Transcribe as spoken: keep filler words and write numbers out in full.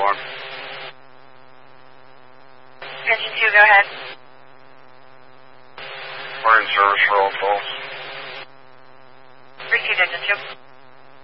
one. Engine two, go ahead. We're in service for all calls. Received, Engine two.